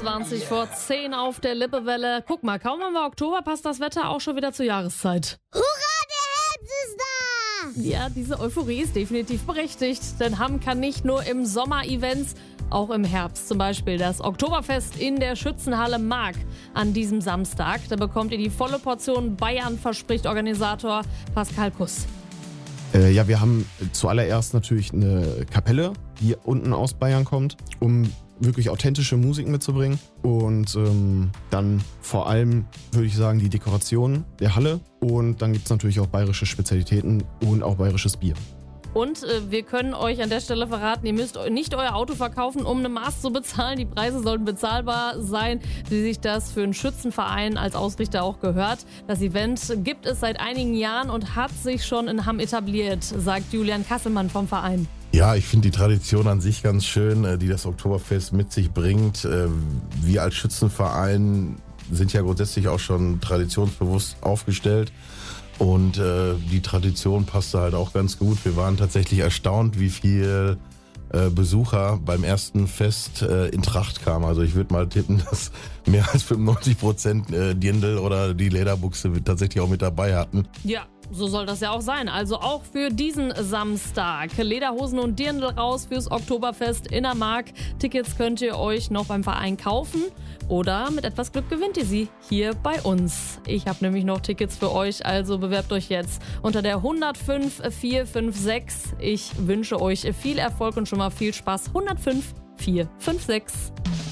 20 vor 10 auf der Lippewelle. Guck mal, kaum haben wir Oktober, passt das Wetter auch schon wieder zur Jahreszeit. Hurra, der Herbst ist da! Ja, diese Euphorie ist definitiv berechtigt, denn Hamm kann nicht nur im Sommer Events, auch im Herbst. Zum Beispiel das Oktoberfest in der Schützenhalle Mark an diesem Samstag. Da bekommt ihr die volle Portion Bayern, verspricht Organisator Pascal Kuss. Ja, wir haben zuallererst natürlich eine Kapelle, die unten aus Bayern kommt, um wirklich authentische Musik mitzubringen. Und dann vor allem, würde ich sagen, die Dekoration der Halle. Und dann gibt es natürlich auch bayerische Spezialitäten und auch bayerisches Bier. Und wir können euch an der Stelle verraten, ihr müsst nicht euer Auto verkaufen, um eine Maß zu bezahlen. Die Preise sollten bezahlbar sein, wie sich das für einen Schützenverein als Ausrichter auch gehört. Das Event gibt es seit einigen Jahren und hat sich schon in Hamm etabliert, sagt Julian Kasselmann vom Verein. Ja, ich finde die Tradition an sich ganz schön, die das Oktoberfest mit sich bringt. Wir als Schützenverein sind ja grundsätzlich auch schon traditionsbewusst aufgestellt. Und die Tradition passte halt auch ganz gut. Wir waren tatsächlich erstaunt, wie viel Besucher beim ersten Fest in Tracht kamen. Also ich würde mal tippen, dass mehr als 95% Dirndl oder die Lederbuchse tatsächlich auch mit dabei hatten. Ja, so soll das ja auch sein. Also auch für diesen Samstag. Lederhosen und Dirndl raus fürs Oktoberfest in der Mark. Tickets könnt ihr euch noch beim Verein kaufen oder mit etwas Glück gewinnt ihr sie hier bei uns. Ich habe nämlich noch Tickets für euch, also bewerbt euch jetzt unter der 105 456. Ich wünsche euch viel Erfolg und schon mal viel Spaß. 105 456.